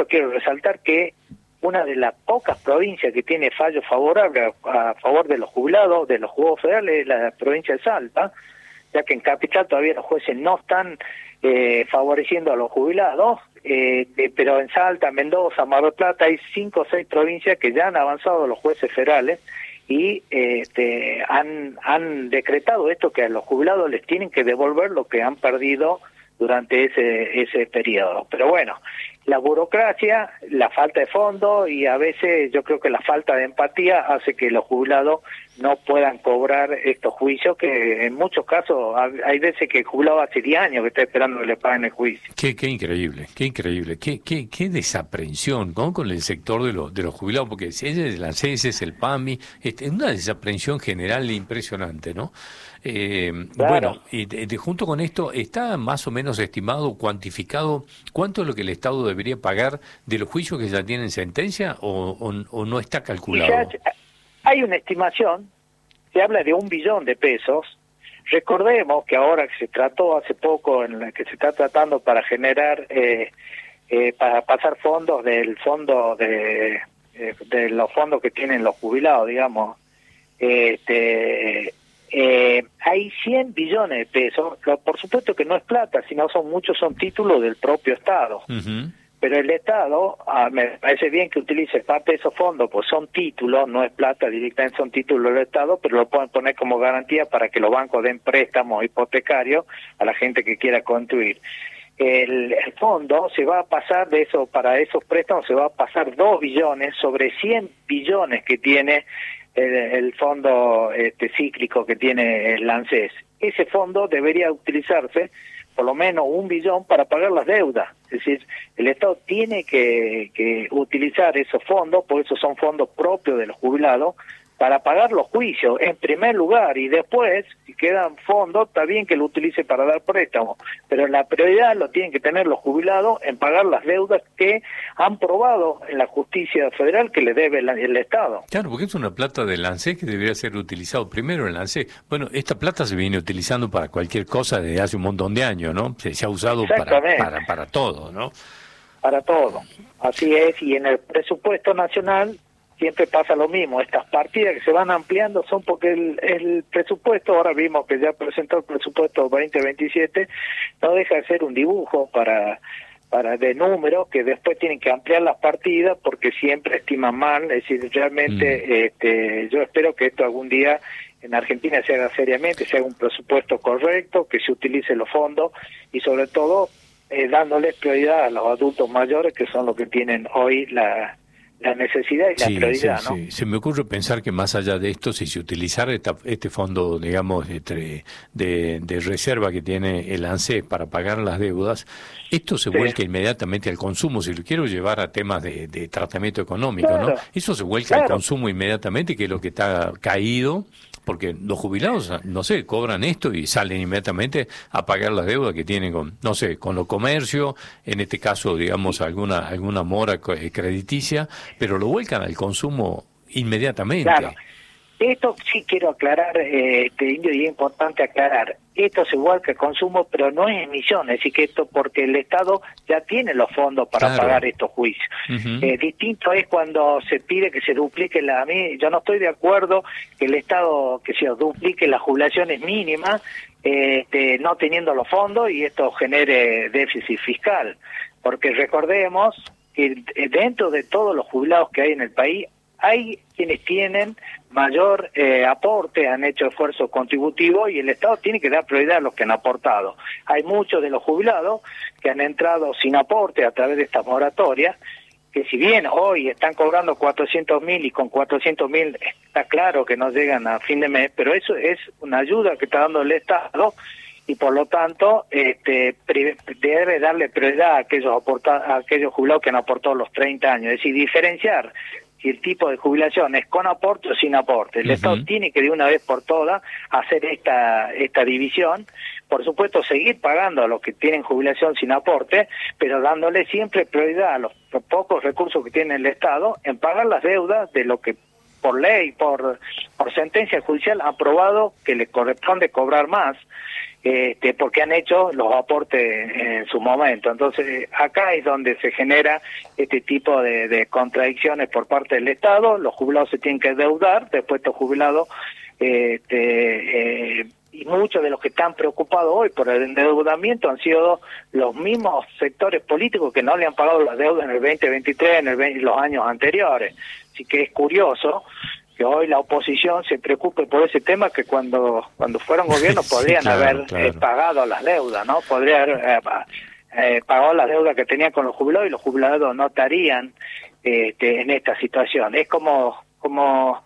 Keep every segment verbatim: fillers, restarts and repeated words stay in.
esto quiero resaltar que una de las pocas provincias que tiene fallo favorable a, a favor de los jubilados, de los juzgados federales, es la provincia de Salta, ya que en Capital todavía los jueces no están eh, favoreciendo a los jubilados, eh, eh, pero en Salta, Mendoza, Mar del Plata hay cinco o seis provincias que ya han avanzado los jueces federales y eh, este, han, han decretado esto, que a los jubilados les tienen que devolver lo que han perdido durante ese ese periodo. Pero bueno, la burocracia, la falta de fondos y a veces yo creo que la falta de empatía hace que los jubilados no puedan cobrar estos juicios, que en muchos casos hay veces que el jubilado hace diez años que está esperando que le paguen el juicio. Qué, qué increíble, qué increíble, qué, qué, qué desaprensión, ¿no? Con el sector de los de los jubilados, porque ese es el ANSES, es el PAMI, este, es una desaprensión general impresionante, ¿no? Eh, claro. Bueno, y de, de, junto con esto, ¿está más o menos estimado, cuantificado, cuánto es lo que el Estado debería pagar de los juicios que ya tienen sentencia o, o, o no está calculado? Ya, hay una estimación, se habla de un billón de pesos. Recordemos que ahora que se trató hace poco, en la que se está tratando para generar, eh, eh, para pasar fondos del fondo de, eh, de los fondos que tienen los jubilados, digamos, este... Eh, hay cien billones de pesos, por supuesto que no es plata, sino son muchos, son títulos del propio Estado. Uh-huh. Pero el Estado, ah, me parece bien que utilice parte de esos fondos, pues son títulos, no es plata, directamente son títulos del Estado, pero lo pueden poner como garantía para que los bancos den préstamos hipotecarios a la gente que quiera construir. El, el fondo se va a pasar de eso, para esos préstamos se va a pasar dos billones sobre cien billones que tiene El, el fondo este, cíclico que tiene el ANSES. Ese fondo debería utilizarse por lo menos un billón para pagar las deudas. Es decir, el Estado tiene que, que utilizar esos fondos, por eso son fondos propios de los jubilados, para pagar los juicios en primer lugar, y después, si quedan fondos, está bien que lo utilice para dar préstamos, pero la prioridad lo tienen que tener los jubilados en pagar las deudas que han probado en la justicia federal que le debe el, el Estado. Claro, porque es una plata del ANSES que debería ser utilizado primero en el ANSES. Bueno, esta plata se viene utilizando para cualquier cosa desde hace un montón de años, ¿no? Se, se ha usado para, para, para todo, ¿no? Para todo, así es, y en el presupuesto nacional siempre pasa lo mismo. Estas partidas que se van ampliando son porque el, el presupuesto, ahora vimos que ya presentó el presupuesto veinte veintisiete, no deja de ser un dibujo para para de números que después tienen que ampliar las partidas porque siempre estiman mal. Es decir, realmente mm. este, yo espero que esto algún día en Argentina se haga seriamente, se haga un presupuesto correcto, que se utilice los fondos y sobre todo eh, dándoles prioridad a los adultos mayores, que son los que tienen hoy la la necesidad y la sí, prioridad, sí, ¿no? Sí. Se me ocurre pensar que más allá de esto, si se utilizara esta, este fondo, digamos, de, de, de reserva que tiene el ANSES para pagar las deudas, esto se sí. vuelca inmediatamente al consumo. Si lo quiero llevar a temas de, de tratamiento económico, claro. ¿no? Eso se vuelca claro. al consumo inmediatamente, que es lo que está caído, porque los jubilados, no sé, cobran esto y salen inmediatamente a pagar las deudas que tienen con, no sé, con los comercios, en este caso, digamos, alguna alguna mora crediticia, pero lo vuelcan al consumo inmediatamente. Claro. Esto sí quiero aclarar, eh, este, Indio, y es importante aclarar, esto se vuelca al consumo, pero no es emisión, es decir, que esto porque el Estado ya tiene los fondos para claro. pagar estos juicios. Uh-huh. Eh, distinto es cuando se pide que se duplique la... A mí, yo no estoy de acuerdo que el Estado, que se duplique las jubilaciones mínimas, eh, este, no teniendo los fondos, y esto genere déficit fiscal, porque recordemos que dentro de todos los jubilados que hay en el país, hay quienes tienen mayor eh, aporte, han hecho esfuerzos contributivos y el Estado tiene que dar prioridad a los que han aportado. Hay muchos de los jubilados que han entrado sin aporte a través de esta moratoria, que si bien hoy están cobrando cuatrocientos mil y con cuatrocientos mil está claro que no llegan a fin de mes, pero eso es una ayuda que está dando el Estado y por lo tanto este debe darle prioridad a aquellos, aporta, a aquellos jubilados que han aportado los treinta años, es decir, diferenciar si el tipo de jubilación es con aporte o sin aporte. El uh-huh. Estado tiene que de una vez por todas hacer esta esta división, por supuesto seguir pagando a los que tienen jubilación sin aporte, pero dándole siempre prioridad a los pocos recursos que tiene el Estado en pagar las deudas de lo que por ley, por por sentencia judicial ha aprobado que le corresponde cobrar más. este, porque han hecho los aportes en su momento. Entonces, acá es donde se genera este tipo de, de contradicciones por parte del Estado. Los jubilados se tienen que endeudar, después estos jubilados, este, eh, y muchos de los que están preocupados hoy por el endeudamiento han sido los mismos sectores políticos que no le han pagado las deudas en el veinte veintitrés, en el veinte, los años anteriores. Así que es curioso que hoy la oposición se preocupe por ese tema, que cuando cuando fueron gobierno podrían sí, claro, haber claro. Eh, pagado las deudas, ¿no? Podrían haber eh, eh, pagado las deudas que tenían con los jubilados, y los jubilados no estarían este, en esta situación. Es como como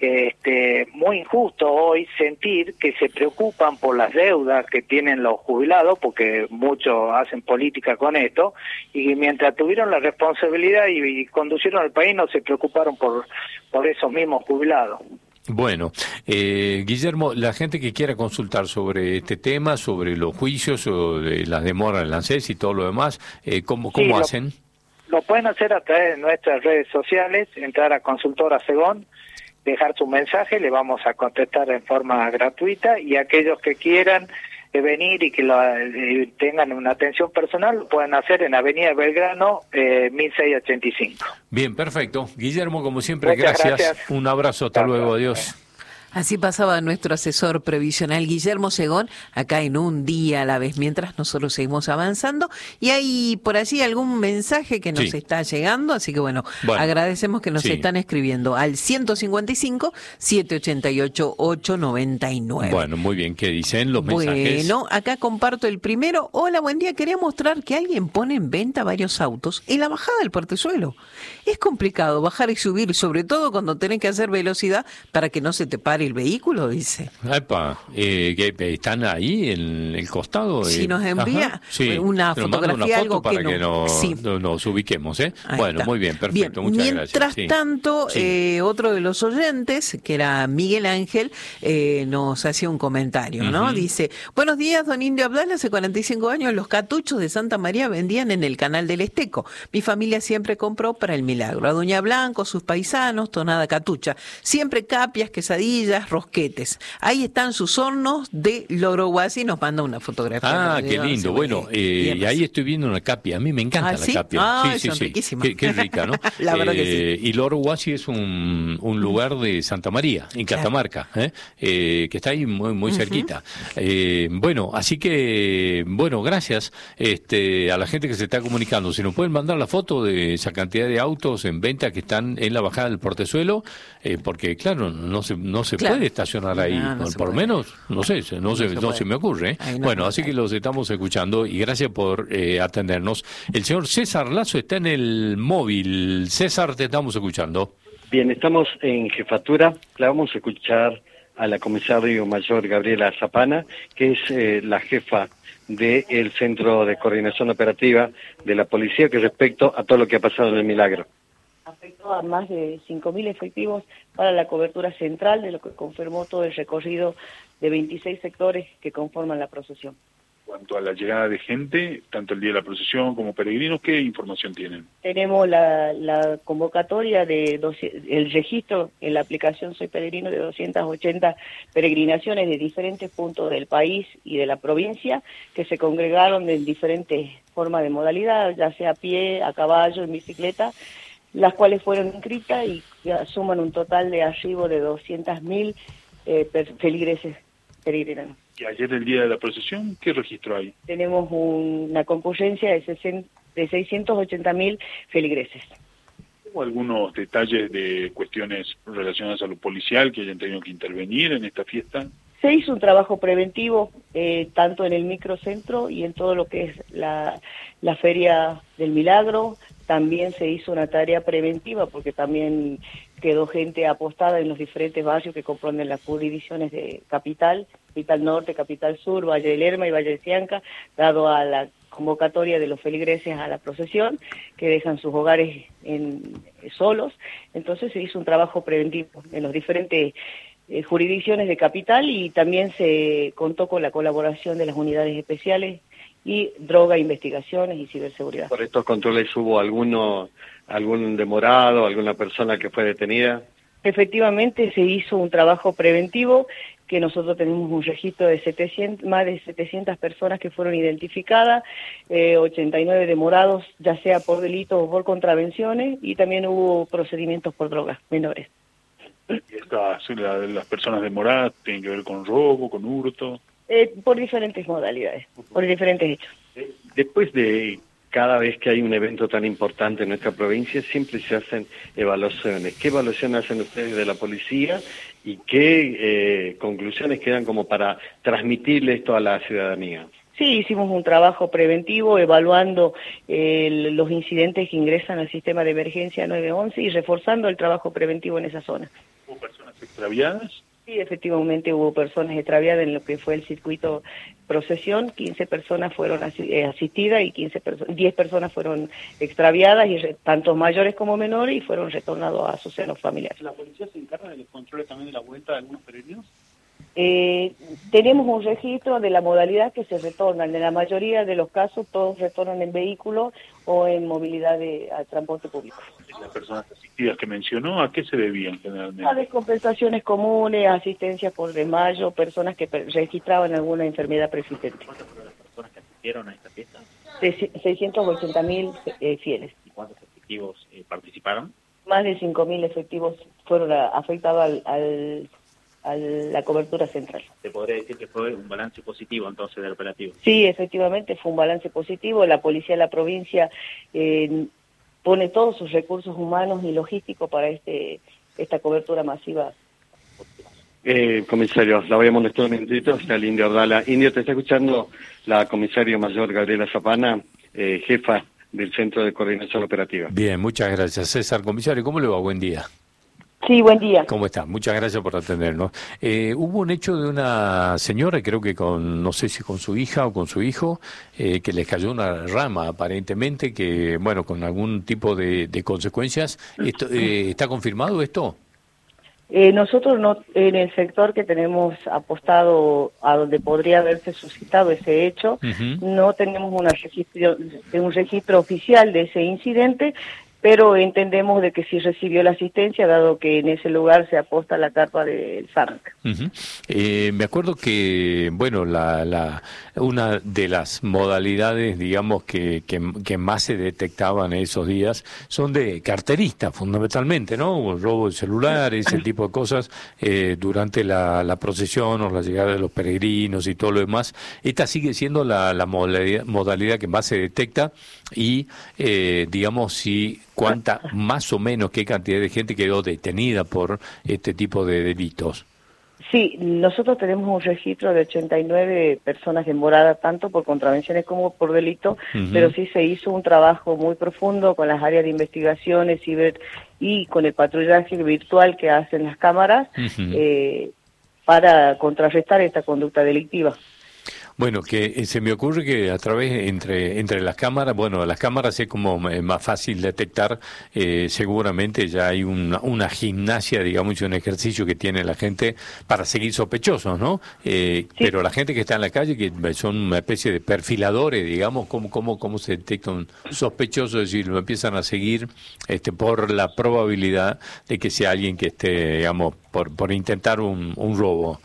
este muy injusto hoy sentir que se preocupan por las deudas que tienen los jubilados, porque muchos hacen política con esto, y mientras tuvieron la responsabilidad y, y conducieron al país no se preocuparon por por esos mismos jubilados. Bueno, eh, Guillermo, la gente que quiera consultar sobre este tema, sobre los juicios o de las demoras del ANSES y todo lo demás, eh, ¿cómo, cómo sí, hacen? Lo, lo pueden hacer a través de nuestras redes sociales, entrar a Consultora Segón, dejar su mensaje, le vamos a contestar en forma gratuita, y aquellos que quieran eh, venir y que lo, eh, tengan una atención personal, lo pueden hacer en Avenida Belgrano, eh, mil seiscientos ochenta y cinco. Bien, perfecto. Guillermo, como siempre, gracias. gracias. Un abrazo, hasta gracias. Luego, adiós. Así pasaba nuestro asesor previsional Guillermo Segón, acá en Un Día a la Vez, mientras nosotros seguimos avanzando. Y hay por allí algún mensaje que nos sí. está llegando, así que bueno, bueno agradecemos que nos sí. están escribiendo al ciento cincuenta y cinco, setecientos ochenta y ocho, ochocientos noventa y nueve. Bueno, muy bien, ¿qué dicen los mensajes? Bueno, acá comparto el primero. Hola, buen día, quería mostrar que alguien pone en venta varios autos en la bajada del portezuelo. Es complicado bajar y subir, sobre todo cuando tenés que hacer velocidad para que no se te pare el vehículo, dice. Epa, eh, que están ahí en el costado. Si nos envía sí, una fotografía, una foto algo para que, que no, nos, sí. nos ubiquemos, ¿eh? Ahí bueno, está. Muy bien, perfecto, bien. muchas Mientras gracias. Mientras tanto, sí. eh, otro de los oyentes, que era Miguel Ángel, eh, nos hacía un comentario, ¿no? Uh-huh. Dice, buenos días, don Indio Abdala, hace cuarenta y cinco años los catuchos de Santa María vendían en el canal del Esteco. Mi familia siempre compró para el milagro. A Doña Blanco, sus paisanos, tonada catucha. Siempre capias, quesadillas, rosquetes. Ahí están sus hornos de Loroguasi, nos manda una fotografía. Ah, qué lindo. Bueno, eh, y ahí estoy viendo una capia. A mí me encanta ¿Ah, la ¿sí? capia. Ah, sí, sí, son sí. riquísimas. Qué, qué rica, ¿no? La verdad eh, que sí. Y Loroguasi es un, un lugar de Santa María, en Catamarca, ¿eh? Eh, que está ahí muy, muy cerquita. Uh-huh. Eh, bueno, así que, bueno, gracias este, a la gente que se está comunicando. Si nos pueden mandar la foto de esa cantidad de autos en venta que están en la bajada del portezuelo, eh, porque claro, no se no se claro. puede estacionar ahí, no, no por, por lo menos, no sé, no, no, se, se, no se me ocurre. ¿eh? No bueno, así que los estamos escuchando y gracias por eh, atendernos. El señor César Lazo está en el móvil. César, te estamos escuchando. Bien, estamos en jefatura, la vamos a escuchar a la comisario mayor Gabriela Zapana, que es eh, la jefa del Centro de Coordinación Operativa de la Policía, que respecto a todo lo que ha pasado en el Milagro. Afectó a más de cinco mil efectivos para la cobertura central, de lo que confirmó todo el recorrido de veintiséis sectores que conforman la procesión. En cuanto a la llegada de gente, tanto el día de la procesión como peregrinos, ¿qué información tienen? Tenemos la, la convocatoria, de el registro en la aplicación Soy Peregrino de doscientas ochenta peregrinaciones de diferentes puntos del país y de la provincia, que se congregaron en diferentes formas de modalidad, ya sea a pie, a caballo, en bicicleta, las cuales fueron inscritas y suman un total de arribo de doscientos mil eh, feligreses peregrinos. Y ayer, el día de la procesión, ¿qué registro hay? Tenemos un, una concurrencia de, de seiscientos ochenta mil feligreses. ¿Hubo algunos detalles de cuestiones relacionadas a lo policial que hayan tenido que intervenir en esta fiesta? Se hizo un trabajo preventivo, eh, tanto en el microcentro y en todo lo que es la, la Feria del Milagro. También se hizo una tarea preventiva porque también quedó gente apostada en los diferentes barrios que comprenden las jurisdicciones de Capital, Capital Norte, Capital Sur, Valle del Lerma y Valle de Cianca, dado a la convocatoria de los feligreses a la procesión, que dejan sus hogares en, solos. Entonces se hizo un trabajo preventivo en los diferentes eh, jurisdicciones de Capital y también se contó con la colaboración de las unidades especiales y droga, investigaciones y ciberseguridad. ¿Por estos controles hubo alguno, algún demorado, alguna persona que fue detenida? Efectivamente se hizo un trabajo preventivo que nosotros tenemos un registro de setecientas, más de setecientas personas que fueron identificadas, eh, ochenta y nueve demorados, ya sea por delitos o por contravenciones, y también hubo procedimientos por drogas menores. ¿Y estas, la, las personas demoradas tienen que ver con robo, con hurto? Eh, por diferentes modalidades, por diferentes hechos. Después de cada vez que hay un evento tan importante en nuestra provincia, siempre se hacen evaluaciones. ¿Qué evaluación hacen ustedes de la policía y qué eh, conclusiones quedan como para transmitirle esto a la ciudadanía? Sí, hicimos un trabajo preventivo evaluando eh, los incidentes que ingresan al sistema de emergencia nueve once y reforzando el trabajo preventivo en esa zona. ¿Hubo personas extraviadas? Sí, efectivamente hubo personas extraviadas en lo que fue el circuito procesión, quince personas fueron asistidas y quince perso- diez personas fueron extraviadas, y re- tanto mayores como menores, y fueron retornados a sus senos familiares. ¿La policía se encarga de los controles también de la vuelta de algunos peregrinos? Eh, tenemos un registro de la modalidad que se retornan. En la mayoría de los casos todos retornan en vehículo o en movilidad de a transporte público. Las personas asistidas que mencionó, ¿a qué se debían generalmente? A descompensaciones comunes, asistencia por desmayo, personas que per- registraban alguna enfermedad persistente. ¿Cuántas fueron las personas que asistieron a esta fiesta? seiscientos ochenta mil eh, fieles. ¿Y cuántos efectivos eh, participaron? Más de cinco mil efectivos fueron a- afectados al, al, a la cobertura central. Se podría decir que fue un balance positivo entonces del operativo. Sí, efectivamente fue un balance positivo. La policía de la provincia eh, pone todos sus recursos humanos y logísticos para este esta cobertura masiva. Eh, comisario, la voy a molestar un minutito, está el Indio Abdala. Indio, te está escuchando la comisario mayor Gabriela Zapana, eh, jefa del Centro de Coordinación Operativa. Bien, muchas gracias, César. Comisario, ¿cómo le va? Buen día. Sí, buen día. ¿Cómo está? Muchas gracias por atendernos. Eh, hubo un hecho de una señora, creo que con, no sé si con su hija o con su hijo, eh, que les cayó una rama aparentemente, que, bueno, con algún tipo de, de consecuencias. Esto, eh, ¿Está confirmado esto? Eh, nosotros no, en el sector que tenemos apostado a donde podría haberse suscitado ese hecho, Uh-huh. no tenemos una registro, un registro oficial de ese incidente, pero entendemos de que sí recibió la asistencia, dado que en ese lugar se aposta la carpa del S A R C. Uh-huh. Eh, me acuerdo que, bueno, la, la, una de las modalidades, digamos, que, que, que más se detectaban en esos días son de carteristas, fundamentalmente, ¿no? Robo de celulares, ese tipo de cosas, eh, durante la, la procesión o la llegada de los peregrinos y todo lo demás. Esta sigue siendo la, la modalidad, modalidad que más se detecta y, eh, digamos, si cuánta, más o menos, qué cantidad de gente quedó detenida por este tipo de delitos. Sí, nosotros tenemos un registro de ochenta y nueve personas demoradas, tanto por contravenciones como por delito, uh-huh. pero sí se hizo un trabajo muy profundo con las áreas de investigaciones ciber y con el patrullaje virtual que hacen las cámaras, uh-huh. eh, para contrarrestar esta conducta delictiva. Bueno, que eh, se me ocurre que a través, entre entre las cámaras, bueno, las cámaras es como eh, más fácil detectar, eh, seguramente ya hay una, una gimnasia, digamos, y un ejercicio que tiene la gente para seguir sospechosos, ¿no? Eh, sí. Pero la gente que está en la calle, que son una especie de perfiladores, digamos, ¿cómo, cómo, cómo se detecta un sospechoso? Es decir, lo empiezan a seguir este, por la probabilidad de que sea alguien que esté, digamos, por, por intentar un, un robo.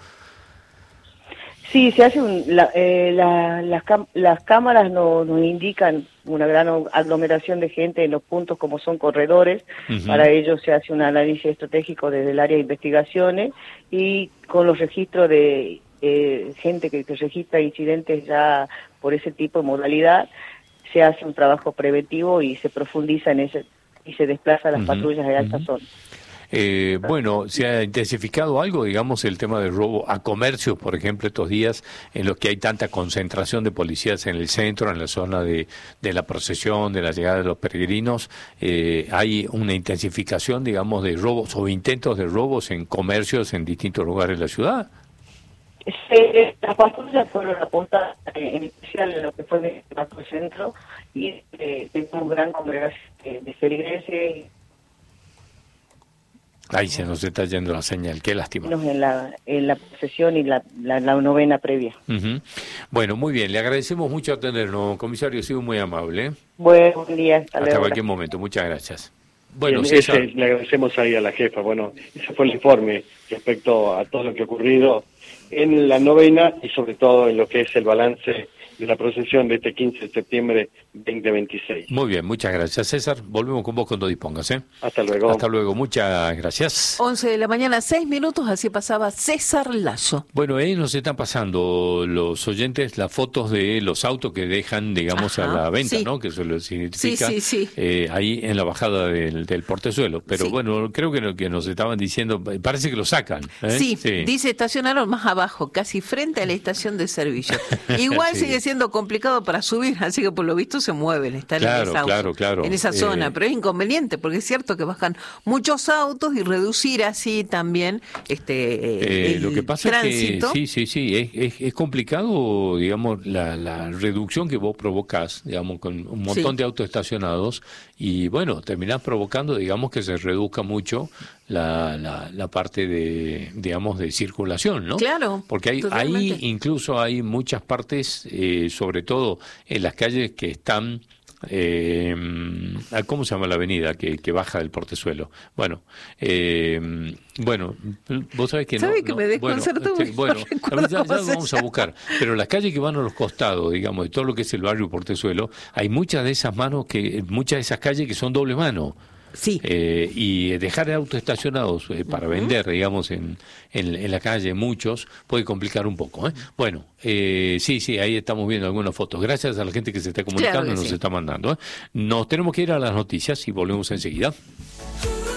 Sí, se hace un, la, eh, la, las, cam, las cámaras no, nos indican una gran aglomeración de gente en los puntos como son corredores. Uh-huh. Para ello se hace un análisis estratégico desde el área de investigaciones y con los registros de eh, gente que, que registra incidentes ya por ese tipo de modalidad, se hace un trabajo preventivo y se profundiza en ese y se desplaza a las uh-huh. patrullas de alta uh-huh. zona. Eh, bueno, ¿se ha intensificado algo, digamos, el tema del robo a comercios, por ejemplo, estos días en los que hay tanta concentración de policías en el centro, en la zona de, de la procesión, de la llegada de los peregrinos? Eh, ¿Hay una intensificación, digamos, de robos o intentos de robos en comercios en distintos lugares de la ciudad? Sí, las patrullas fueron apuntadas en especial en lo que fue el macrocentro y eh, tenemos gran congregación de, de feligreses. Ahí se nos está yendo la señal, qué lástima. En la, en la procesión y la, la, la novena previa. Uh-huh. Bueno, muy bien, le agradecemos mucho atendernos, comisario, ha sido muy amable. ¿eh? Buen día, hasta, hasta cualquier momento, muchas gracias. Bueno, Bien, César. ese, le agradecemos ahí a la jefa. Bueno, ese fue el informe respecto a todo lo que ha ocurrido en la novena y sobre todo en lo que es el balance de la procesión de este quince de septiembre veinte veintiséis. Muy bien, muchas gracias, César. Volvemos con vos cuando dispongas, ¿eh? Hasta luego. Hasta luego, muchas gracias. once de la mañana, seis minutos, así pasaba César Lazo. Bueno, ahí nos están pasando los oyentes las fotos de los autos que dejan, digamos, Ajá, a la venta, sí. ¿no? Que eso lo significa Sí, sí, sí. eh, ahí en la bajada del, del portezuelo. Pero Sí. bueno, creo que lo que nos estaban diciendo, parece que lo sacan. ¿eh? Sí, dice estacionaron más abajo, casi frente a la estación de servicio. Igual Sí. sigue siendo complicado para subir, así que por lo visto se mueven, están Claro, en esa, claro, claro. en esa Eh, zona, pero es inconveniente porque es cierto que bajan muchos autos y reducir así también este Eh, el lo que pasa tránsito. es que sí, sí, sí, es, es, es complicado, digamos, la, la reducción que vos provocás, digamos, con un montón Sí. de autos estacionados y bueno, terminás provocando, digamos, que se reduzca mucho la, la, la parte de, digamos, de circulación, ¿no? Claro, Porque hay, totalmente. ahí incluso hay muchas partes, eh, sobre todo en las calles que están... Eh, ¿cómo se llama la avenida que, que baja del portezuelo? Bueno, eh, bueno, vos sabés que ¿Sabe no, que no, me desconcertó? Bueno, este, bueno, No recuerdo ya, ya cómo lo se vamos a llama. buscar, pero las calles que van a los costados, digamos, de todo lo que es el barrio portezuelo, hay muchas de esas manos que, muchas de esas calles que son doble mano. Sí. Eh, y dejar autos estacionados eh, para uh-huh. vender, digamos, en, en, en la calle, muchos, puede complicar un poco. ¿eh? Bueno, eh, sí, sí, ahí estamos viendo algunas fotos. Gracias a la gente que se está comunicando Claro que y nos sí. está mandando. ¿eh? Nos tenemos que ir a las noticias y volvemos enseguida.